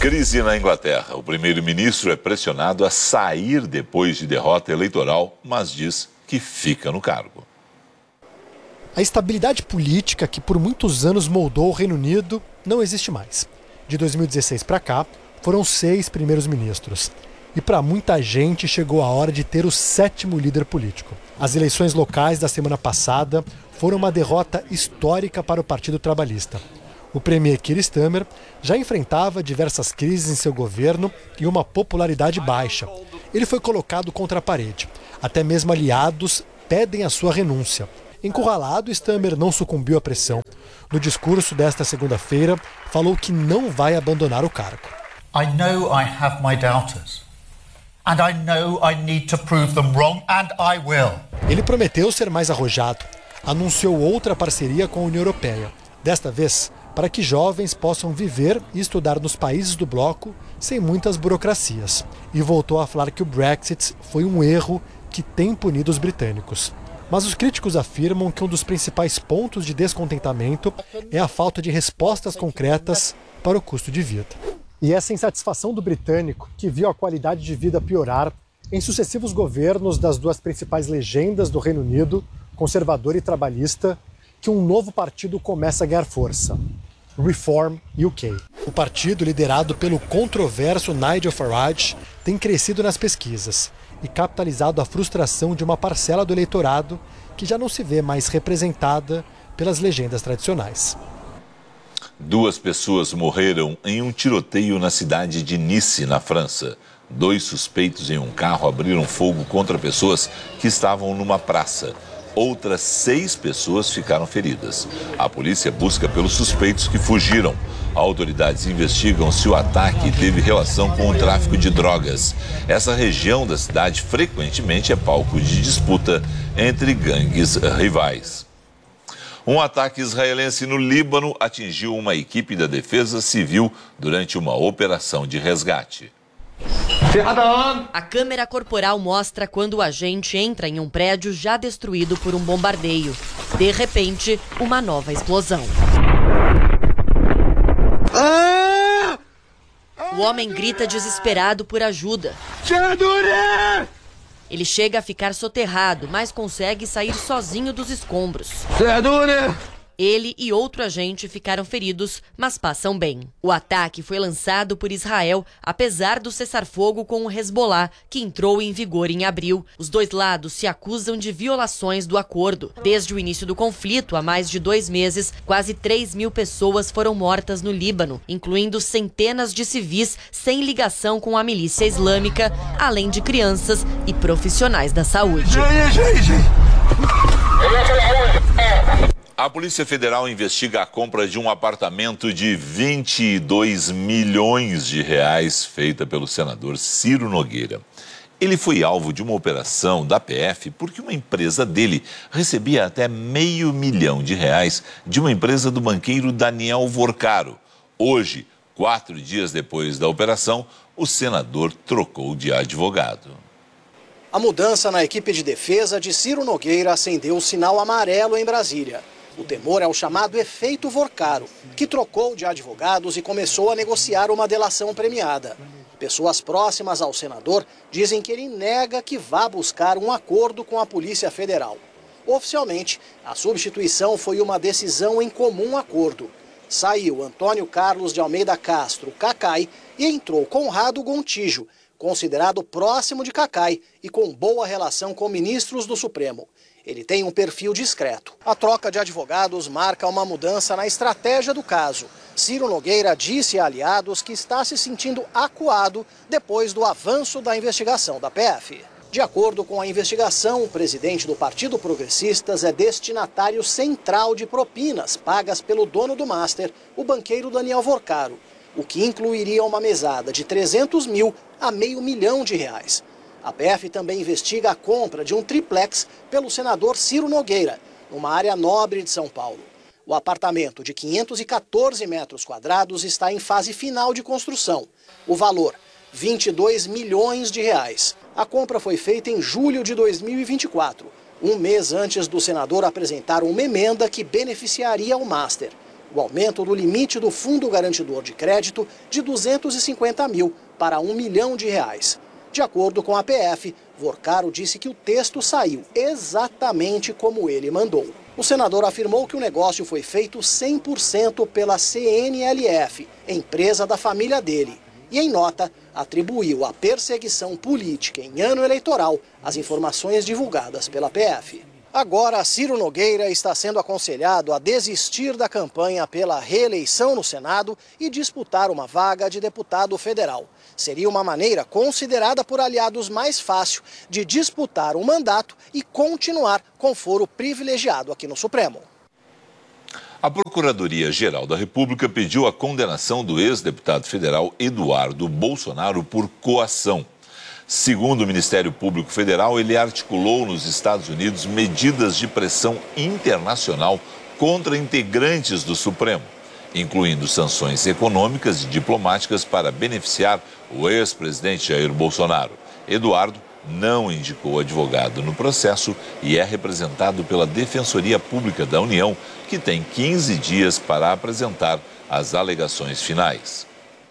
Crise na Inglaterra. O primeiro-ministro é pressionado a sair depois de derrota eleitoral, mas diz que fica no cargo. A estabilidade política que por muitos anos moldou o Reino Unido não existe mais. De 2016 para cá, foram 6 primeiros ministros. E para muita gente chegou a hora de ter o 7º líder político. As eleições locais da semana passada foram uma derrota histórica para o Partido Trabalhista. O premier Keir Starmer já enfrentava diversas crises em seu governo e uma popularidade baixa. Ele foi colocado contra a parede. Até mesmo aliados pedem a sua renúncia. Encurralado, Starmer não sucumbiu à pressão. No discurso desta segunda-feira, falou que não vai abandonar o cargo. I know I have my doubters. And I know I need to prove them wrong, and I will. Ele prometeu ser mais arrojado. Anunciou outra parceria com a União Europeia. Desta vez, para que jovens possam viver e estudar nos países do bloco sem muitas burocracias. E voltou a falar que o Brexit foi um erro que tem punido os britânicos. Mas os críticos afirmam que um dos principais pontos de descontentamento é a falta de respostas concretas para o custo de vida. E essa insatisfação do britânico, que viu a qualidade de vida piorar em sucessivos governos das duas principais legendas do Reino Unido, conservador e trabalhista, que um novo partido começa a ganhar força. Reform UK. O partido, liderado pelo controverso Nigel Farage, tem crescido nas pesquisas e capitalizado a frustração de uma parcela do eleitorado que já não se vê mais representada pelas legendas tradicionais. 2 pessoas morreram em um tiroteio na cidade de Nice, na França. 2 suspeitos em um carro abriram fogo contra pessoas que estavam numa praça. Outras 6 pessoas ficaram feridas. A polícia busca pelos suspeitos que fugiram. Autoridades investigam se o ataque teve relação com o tráfico de drogas. Essa região da cidade frequentemente é palco de disputa entre gangues rivais. Um ataque israelense no Líbano atingiu uma equipe da Defesa Civil durante uma operação de resgate. A câmera corporal mostra quando o agente entra em um prédio já destruído por um bombardeio. De repente, uma nova explosão. O homem grita desesperado por ajuda. Ele chega a ficar soterrado, mas consegue sair sozinho dos escombros. Ele e outro agente ficaram feridos, mas passam bem. O ataque foi lançado por Israel, apesar do cessar-fogo com o Hezbollah, que entrou em vigor em abril. Os 2 lados se acusam de violações do acordo. Desde o início do conflito, há mais de 2 meses, quase 3.000 pessoas foram mortas no Líbano, incluindo centenas de civis sem ligação com a milícia islâmica, além de crianças e profissionais da saúde. A Polícia Federal investiga a compra de um apartamento de 22 milhões de reais feita pelo senador Ciro Nogueira. Ele foi alvo de uma operação da PF porque uma empresa dele recebia até R$500 mil de uma empresa do banqueiro Daniel Vorcaro. Hoje, 4 dias depois da operação, o senador trocou de advogado. A mudança na equipe de defesa de Ciro Nogueira acendeu o sinal amarelo em Brasília. O temor é o chamado efeito Vorcaro, que trocou de advogados e começou a negociar uma delação premiada. Pessoas próximas ao senador dizem que ele nega que vá buscar um acordo com a Polícia Federal. Oficialmente, a substituição foi uma decisão em comum acordo. Saiu Antônio Carlos de Almeida Castro, Cacai, e entrou Conrado Gontijo, considerado próximo de Cacai e com boa relação com ministros do Supremo. Ele tem um perfil discreto. A troca de advogados marca uma mudança na estratégia do caso. Ciro Nogueira disse a aliados que está se sentindo acuado depois do avanço da investigação da PF. De acordo com a investigação, o presidente do Partido Progressistas é destinatário central de propinas pagas pelo dono do Master, o banqueiro Daniel Vorcaro, o que incluiria uma mesada de 300 mil a R$500 mil. A PF também investiga a compra de um triplex pelo senador Ciro Nogueira, numa área nobre de São Paulo. O apartamento de 514 metros quadrados está em fase final de construção. O valor, R$22 milhões. A compra foi feita em julho de 2024, um mês antes do senador apresentar uma emenda que beneficiaria o Master. o aumento do limite do Fundo Garantidor de Crédito de 250 mil para R$1 milhão. De acordo com a PF, Vorcaro disse que o texto saiu exatamente como ele mandou. O senador afirmou que o negócio foi feito 100% pela CNLF, empresa da família dele. E, em nota, atribuiu à perseguição política em ano eleitoral as informações divulgadas pela PF. Agora, Ciro Nogueira está sendo aconselhado a desistir da campanha pela reeleição no Senado e disputar uma vaga de deputado federal. Seria uma maneira considerada por aliados mais fácil de disputar um mandato e continuar com foro privilegiado aqui no Supremo. A Procuradoria-Geral da República pediu a condenação do ex-deputado federal Eduardo Bolsonaro por coação. Segundo o Ministério Público Federal, ele articulou nos Estados Unidos medidas de pressão internacional contra integrantes do Supremo, incluindo sanções econômicas e diplomáticas para beneficiar o ex-presidente Jair Bolsonaro. Eduardo não indicou advogado no processo e é representado pela Defensoria Pública da União, que tem 15 dias para apresentar as alegações finais.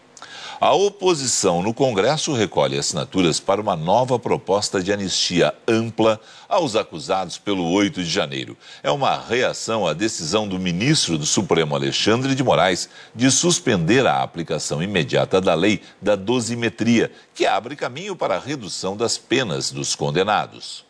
A oposição no Congresso recolhe assinaturas para uma nova proposta de anistia ampla aos acusados pelo 8 de janeiro. É uma reação à decisão do ministro do Supremo, Alexandre de Moraes, de suspender a aplicação imediata da lei da dosimetria, que abre caminho para a redução das penas dos condenados.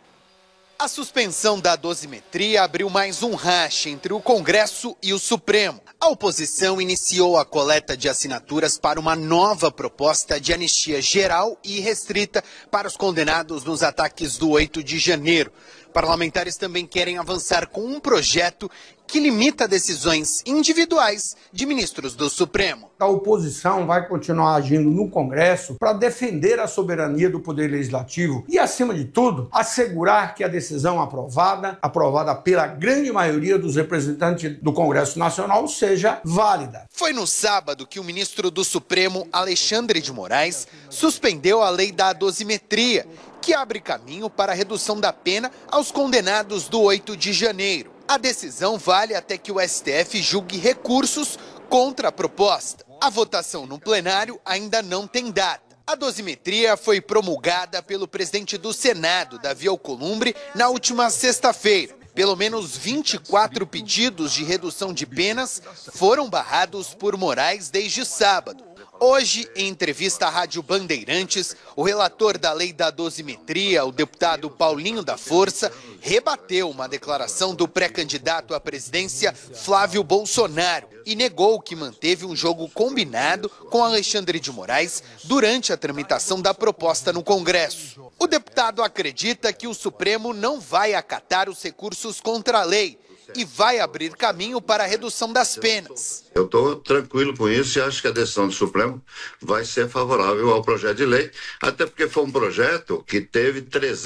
A suspensão da dosimetria abriu mais um racha entre o Congresso e o Supremo. A oposição iniciou a coleta de assinaturas para uma nova proposta de anistia geral e restrita para os condenados nos ataques do 8 de janeiro. Parlamentares também querem avançar com um projeto que limita decisões individuais de ministros do Supremo. A oposição vai continuar agindo no Congresso para defender a soberania do Poder Legislativo e, acima de tudo, assegurar que a decisão aprovada pela grande maioria dos representantes do Congresso Nacional, seja válida. Foi no sábado que o ministro do Supremo, Alexandre de Moraes, suspendeu a lei da dosimetria, que abre caminho para a redução da pena aos condenados do 8 de janeiro. A decisão vale até que o STF julgue recursos contra a proposta. A votação no plenário ainda não tem data. A dosimetria foi promulgada pelo presidente do Senado, Davi Alcolumbre, na última sexta-feira. Pelo menos 24 pedidos de redução de penas foram barrados por Moraes desde sábado. Hoje, em entrevista à Rádio Bandeirantes, o relator da lei da dosimetria, o deputado Paulinho da Força, rebateu uma declaração do pré-candidato à presidência Flávio Bolsonaro e negou que manteve um jogo combinado com Alexandre de Moraes durante a tramitação da proposta no Congresso. O deputado acredita que o Supremo não vai acatar os recursos contra a lei e vai abrir caminho para a redução das penas. Eu estou tranquilo com isso e acho que a decisão do Supremo vai ser favorável ao projeto de lei, até porque foi um projeto que teve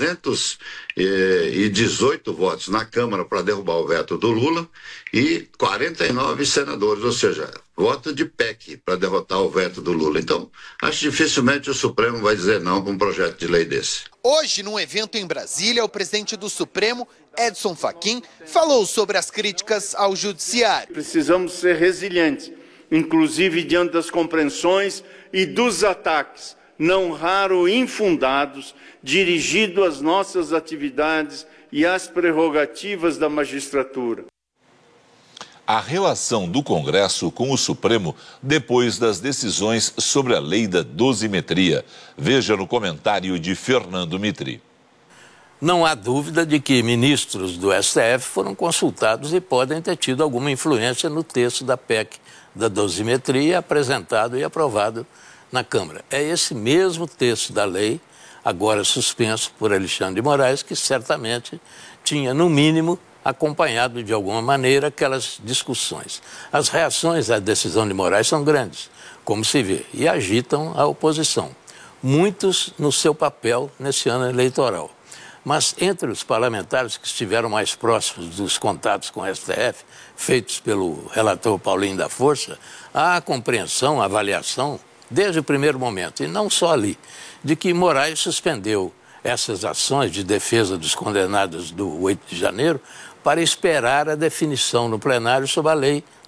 318 votos na Câmara para derrubar o veto do Lula e 49 senadores, ou seja, voto de PEC para derrotar o veto do Lula. Então, acho que dificilmente o Supremo vai dizer não para um projeto de lei desse. Hoje, num evento em Brasília, o presidente do Supremo, Edson Fachin, falou sobre as críticas ao judiciário. Precisamos ser resilientes, inclusive diante das compreensões e dos ataques, não raro infundados, dirigidos às nossas atividades e às prerrogativas da magistratura. A relação do Congresso com o Supremo depois das decisões sobre a lei da dosimetria. Veja no comentário de Fernando Mitri. Não há dúvida de que ministros do STF foram consultados e podem ter tido alguma influência no texto da PEC da dosimetria apresentado e aprovado na Câmara. É esse mesmo texto da lei, agora suspenso por Alexandre de Moraes, que certamente tinha, no mínimo, acompanhado de alguma maneira aquelas discussões. As reações à decisão de Moraes são grandes, como se vê, e agitam a oposição. Muitos no seu papel nesse ano eleitoral. Mas entre os parlamentares que estiveram mais próximos dos contatos com o STF, feitos pelo relator Paulinho da Força, há a compreensão, a avaliação, desde o primeiro momento, e não só ali, de que Moraes suspendeu essas ações de defesa dos condenados do 8 de janeiro para esperar a definição no plenário sobre a lei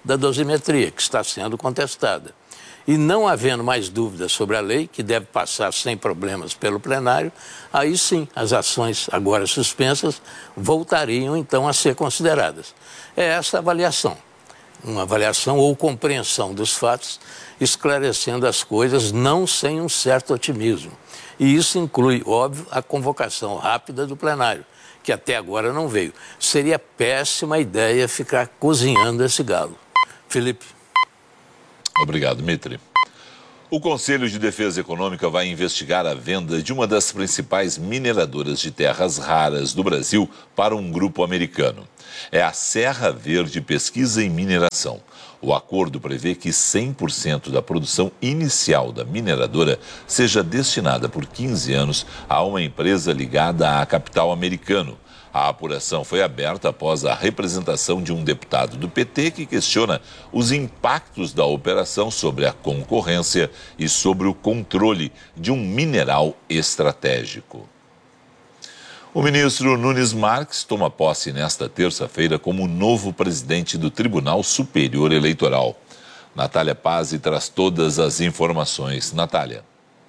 da dosimetria, que está sendo contestada. E não havendo mais dúvidas sobre a lei, que deve passar sem problemas pelo plenário, aí sim as ações agora suspensas voltariam então a ser consideradas. É essa avaliação, uma avaliação ou compreensão dos fatos, esclarecendo as coisas não sem um certo otimismo. E isso inclui, óbvio, a convocação rápida do plenário, que até agora não veio. Seria péssima ideia ficar cozinhando esse galo. Felipe. Obrigado, Mitri. O Conselho de Defesa Econômica vai investigar a venda de uma das principais mineradoras de terras raras do Brasil para um grupo americano. É a Serra Verde Pesquisa e Mineração. O acordo prevê que 100% da produção inicial da mineradora seja destinada por 15 anos a uma empresa ligada a capital americano. A apuração foi aberta após a representação de um deputado do PT que questiona os impactos da operação sobre a concorrência e sobre o controle de um mineral estratégico. O ministro Nunes Marques toma posse nesta terça-feira como novo presidente do Tribunal Superior Eleitoral. Natália Pazzi traz todas as informações. Natália.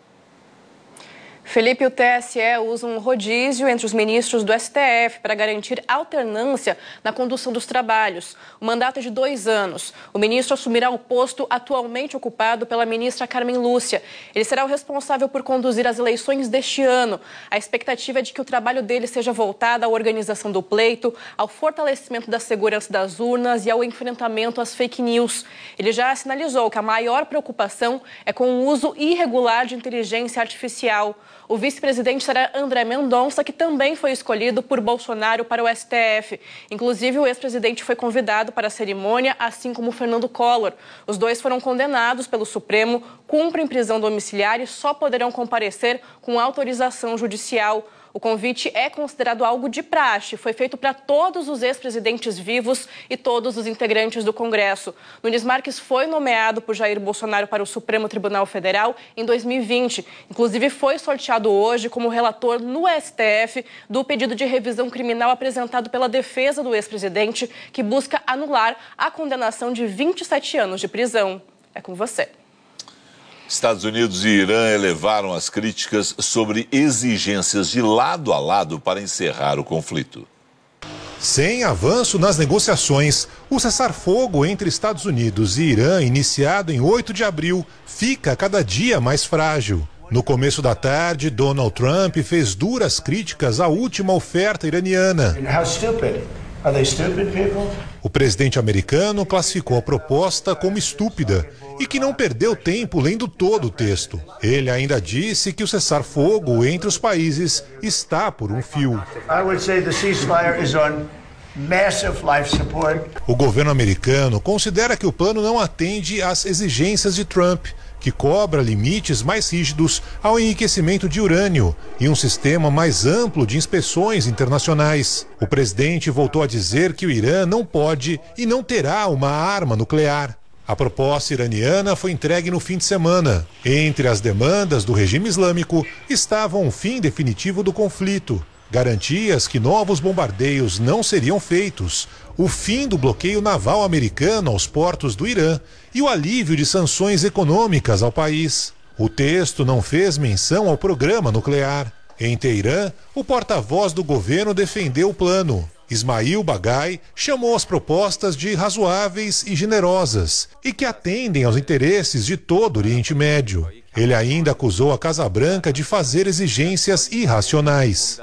Felipe, o TSE usa um rodízio entre os ministros do STF para garantir alternância na condução dos trabalhos. O mandato é de 2 anos. O ministro assumirá o posto atualmente ocupado pela ministra Carmen Lúcia. Ele será o responsável por conduzir as eleições deste ano. A expectativa é de que o trabalho dele seja voltado à organização do pleito, ao fortalecimento da segurança das urnas e ao enfrentamento às fake news. Ele já sinalizou que a maior preocupação é com o uso irregular de inteligência artificial. O vice-presidente será André Mendonça, que também foi escolhido por Bolsonaro para o STF. Inclusive, o ex-presidente foi convidado para a cerimônia, assim como Fernando Collor. Os dois foram condenados pelo Supremo, cumprem prisão domiciliar e só poderão comparecer com autorização judicial. O convite é considerado algo de praxe. Foi feito para todos os ex-presidentes vivos e todos os integrantes do Congresso. Nunes Marques foi nomeado por Jair Bolsonaro para o Supremo Tribunal Federal em 2020. Inclusive, foi sorteado hoje como relator no STF do pedido de revisão criminal apresentado pela defesa do ex-presidente, que busca anular a condenação de 27 anos de prisão. É com você. Estados Unidos e Irã elevaram as críticas sobre exigências de lado a lado para encerrar o conflito. Sem avanço nas negociações, o cessar-fogo entre Estados Unidos e Irã, iniciado em 8 de abril, fica cada dia mais frágil. No começo da tarde, Donald Trump fez duras críticas à última oferta iraniana. O presidente americano classificou a proposta como estúpida e que não perdeu tempo lendo todo o texto. Ele ainda disse que o cessar-fogo entre os países está por um fio. O governo americano considera que o plano não atende às exigências de Trump, que cobra limites mais rígidos ao enriquecimento de urânio e um sistema mais amplo de inspeções internacionais. O presidente voltou a dizer que o Irã não pode e não terá uma arma nuclear. A proposta iraniana foi entregue no fim de semana. Entre as demandas do regime islâmico estavam o fim definitivo do conflito, garantias que novos bombardeios não seriam feitos, o fim do bloqueio naval americano aos portos do Irã e o alívio de sanções econômicas ao país. O texto não fez menção ao programa nuclear. Em Teherã, o porta-voz do governo defendeu o plano. Ismail Bagai chamou as propostas de razoáveis e generosas e que atendem aos interesses de todo o Oriente Médio. Ele ainda acusou a Casa Branca de fazer exigências irracionais.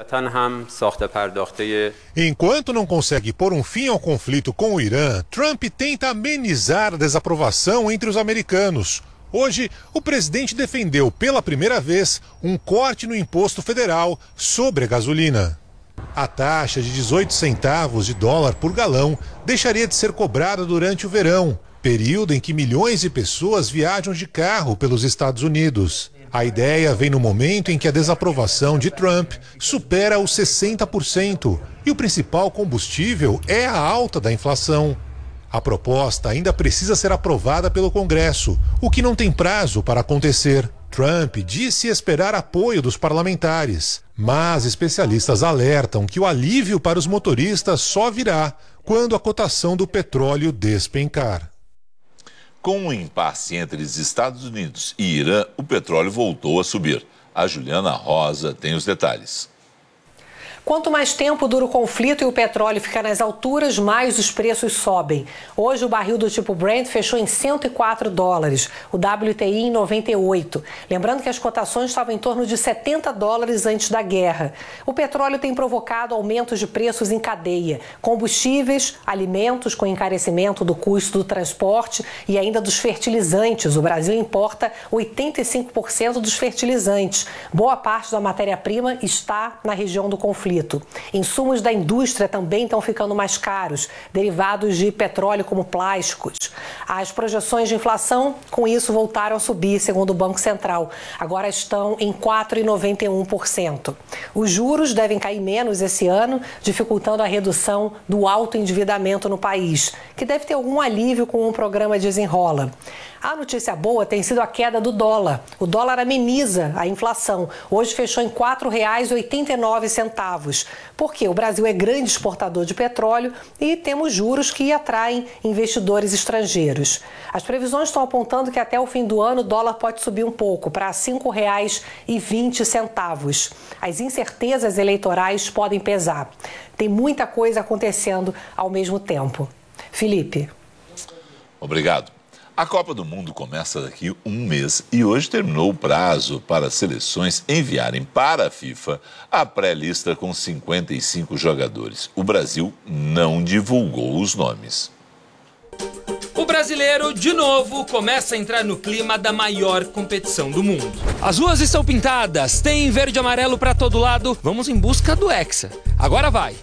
Enquanto não consegue pôr um fim ao conflito com o Irã, Trump tenta amenizar a desaprovação entre os americanos. Hoje, o presidente defendeu pela primeira vez um corte no imposto federal sobre a gasolina. A taxa de 18 centavos de dólar por galão deixaria de ser cobrada durante o verão, período em que milhões de pessoas viajam de carro pelos Estados Unidos. A ideia vem no momento em que a desaprovação de Trump supera os 60% e o principal combustível é a alta da inflação. A proposta ainda precisa ser aprovada pelo Congresso, o que não tem prazo para acontecer. Trump disse esperar apoio dos parlamentares, mas especialistas alertam que o alívio para os motoristas só virá quando a cotação do petróleo despencar. Com um impasse entre os Estados Unidos e Irã, o petróleo voltou a subir. A Juliana Rosa tem os detalhes. Quanto mais tempo dura o conflito e o petróleo fica nas alturas, mais os preços sobem. Hoje o barril do tipo Brent fechou em $104, o WTI em 98. Lembrando que as cotações estavam em torno de $70 antes da guerra. O petróleo tem provocado aumentos de preços em cadeia. Combustíveis, alimentos com encarecimento do custo do transporte e ainda dos fertilizantes. O Brasil importa 85% dos fertilizantes. Boa parte da matéria-prima está na região do conflito. Insumos da indústria também estão ficando mais caros, derivados de petróleo como plásticos. As projeções de inflação, com isso, voltaram a subir, segundo o Banco Central. Agora estão em 4,91%. Os juros devem cair menos esse ano, dificultando a redução do alto endividamento no país, que deve ter algum alívio com o programa Desenrola. A notícia boa tem sido a queda do dólar. O dólar ameniza a inflação. Hoje fechou em R$ 4,89. Porque o Brasil é grande exportador de petróleo e temos juros que atraem investidores estrangeiros. As previsões estão apontando que até o fim do ano o dólar pode subir um pouco, para R$ 5,20. As incertezas eleitorais podem pesar. Tem muita coisa acontecendo ao mesmo tempo. Felipe. Obrigado. A Copa do Mundo começa daqui um mês e hoje terminou o prazo para as seleções enviarem para a FIFA a pré-lista com 55 jogadores. O Brasil não divulgou os nomes. O brasileiro, de novo, começa a entrar no clima da maior competição do mundo. As ruas estão pintadas, tem verde e amarelo para todo lado. Vamos em busca do Hexa. Agora vai.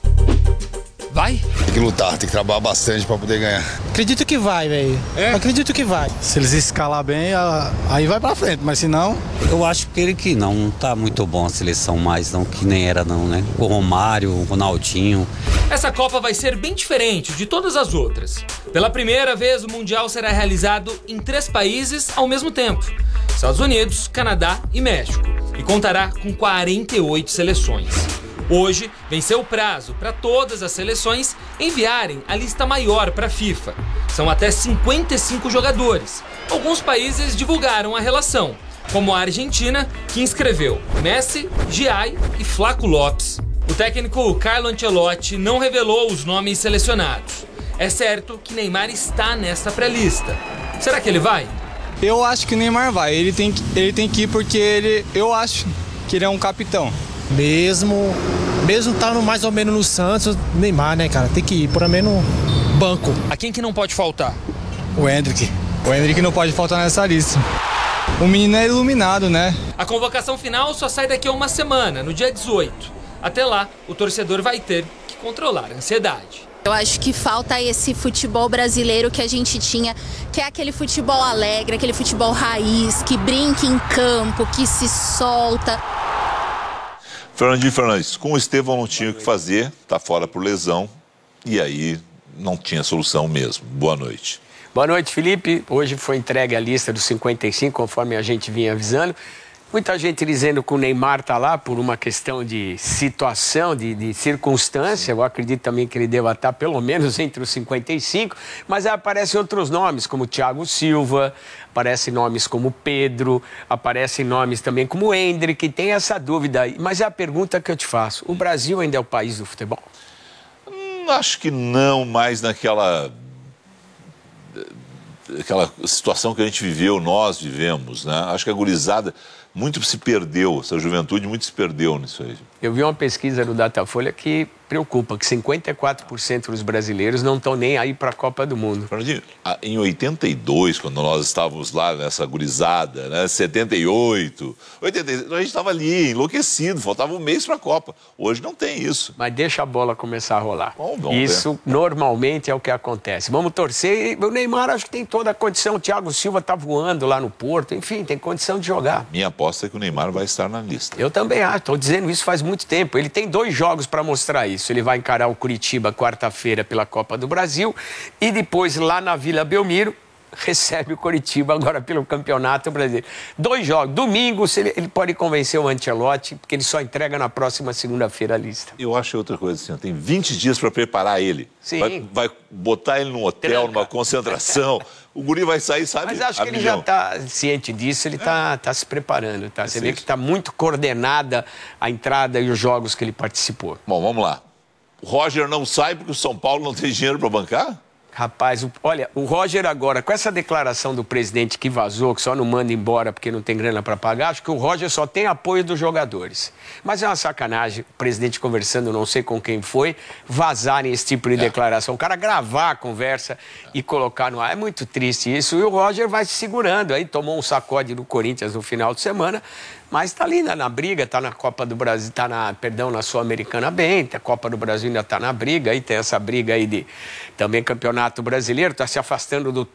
Vai? Tem que lutar, tem que trabalhar bastante para poder ganhar. Acredito que vai, velho. Acredito que vai. Se eles escalar bem, aí vai pra frente, mas se não... Eu acho que não tá muito bom a seleção mais, não, que nem era não, né? O Romário, o Ronaldinho. Essa Copa vai ser bem diferente de todas as outras. Pela primeira vez, o Mundial será realizado em 3 países ao mesmo tempo. Estados Unidos, Canadá e México. E contará com 48 seleções. Hoje, venceu o prazo para todas as seleções enviarem a lista maior para a FIFA. São até 55 jogadores. Alguns países divulgaram a relação, como a Argentina, que inscreveu Messi, Giai e Flaco Lopes. O técnico Carlo Ancelotti não revelou os nomes selecionados. É certo que Neymar está nessa pré-lista. Será que ele vai? Eu acho que o Neymar vai. Ele tem que ir porque eu acho que ele é um capitão. Mesmo estando mais ou menos no Santos, Neymar, né, cara? Tem que ir, pelo menos banco. A quem que não pode faltar? O Endrick. O Endrick não pode faltar nessa lista. O menino é iluminado, né? A convocação final só sai daqui a uma semana, no dia 18. Até lá, o torcedor vai ter que controlar a ansiedade. Eu acho que falta esse futebol brasileiro que a gente tinha, que é aquele futebol alegre, aquele futebol raiz, que brinca em campo, que se solta. Fernandinho Fernandes, com o Estevão não tinha o que fazer, está fora por lesão, e aí não tinha solução mesmo. Boa noite. Boa noite, Felipe. Hoje foi entregue a lista dos 55, conforme a gente vinha avisando. Muita gente dizendo que o Neymar está lá por uma questão de situação, de circunstância. Eu acredito também que ele deva estar pelo menos entre os 55. Mas aí aparecem outros nomes, como Thiago Silva, aparecem nomes como Pedro, aparecem nomes também como Endrick. Tem essa dúvida aí. Mas é a pergunta que eu te faço. O Brasil ainda é o país do futebol? Acho que não, mais naquela situação que a gente viveu, nós vivemos, né? Acho que a gurizada muito se perdeu, essa juventude muito se perdeu nisso aí. Eu vi uma pesquisa no Datafolha que preocupa, que 54% dos brasileiros não estão nem aí para a Copa do Mundo. Em 82, quando nós estávamos lá nessa gurizada, né, 78, a gente estava ali, enlouquecido, faltava um mês para a Copa. Hoje não tem isso. Mas deixa a bola começar a rolar. Isso normalmente é o que acontece. Vamos torcer. O Neymar acho que tem toda a condição. O Thiago Silva está voando lá no Porto. Enfim, tem condição de jogar. Minha aposta é que o Neymar vai estar na lista. Eu também acho. Estou dizendo isso faz muito tempo. Ele tem 2 jogos para mostrar isso. Ele vai encarar o Curitiba quarta-feira pela Copa do Brasil e depois lá na Vila Belmiro recebe o Coritiba agora pelo Campeonato Brasileiro. 2 jogos. Domingo, ele pode convencer o Ancelotti, porque ele só entrega na próxima segunda-feira a lista. Eu acho outra coisa assim, tem 20 dias para preparar ele. Sim. Vai botar ele num hotel, numa concentração. O guri vai sair, sabe? Mas acho que ele já está ciente disso, ele está se preparando. Tá? Você vê que está muito coordenada a entrada e os jogos que ele participou. Bom, vamos lá. O Roger não sai porque o São Paulo não tem dinheiro para bancar? Rapaz, olha, o Roger agora, com essa declaração do presidente que vazou, que só não manda embora porque não tem grana para pagar, acho que o Roger só tem apoio dos jogadores. Mas é uma sacanagem, o presidente conversando, não sei com quem foi, vazarem esse tipo de declaração. O cara gravar a conversa e colocar no ar. É muito triste isso. E o Roger vai se segurando. Aí tomou um sacode do Corinthians no final de semana, mas está ali na briga, está na Copa do Brasil, está na Sul-Americana bem, a Copa do Brasil ainda está na briga, aí tem essa briga aí de também Campeonato Brasileiro, está se afastando do